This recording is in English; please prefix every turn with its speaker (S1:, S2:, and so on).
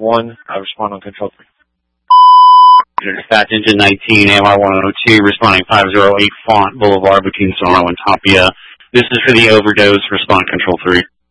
S1: 1, respond on control 3.
S2: Dispatch engine 19, AMR 102, responding 508 Font Boulevard between Solano and Tapia. This is for the overdose, respond control 3.